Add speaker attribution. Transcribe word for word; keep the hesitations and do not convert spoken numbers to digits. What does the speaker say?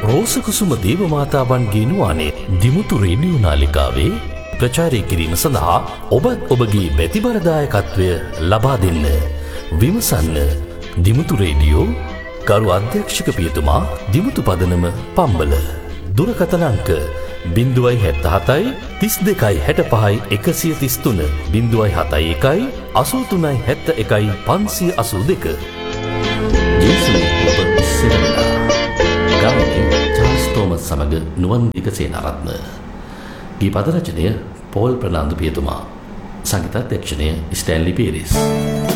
Speaker 1: රෝසකුසුම දේවමාතාවන්ගේ නුවානේ Dimuthu radio නාලිකාවේ ප්‍රචාරය කිරීම සඳහා ඔබත් ඔබගේ බැතිබරදායකත්වය ලබා දෙන්න. විමසන්න දිමුතු රේඩියෝ ගරු අධ්‍යක්ෂක පියතුමා දිමුතු පදනම පම්බල. දුරකථන අංක බිංදුවයි හැත්තහතයි තිස් දෙකයි හැට පහයි එකසිය තිස් තුන බිංදුවයි හතයි එකයි අසූ තුනයි හැත්ත එකයි පන්සිය අසූ දෙක. ජේසුස් ඔබ සිරලා ගායකයන් චාල්ස් තෝමස් සමග නුවන්දික සේනාරත්න. ගී පද රචනය පෝල් ප්‍රනාන්දු පියතුමා. සංගීත අධ්‍යක්ෂණය ස්ටැන්ලි පීරිස්.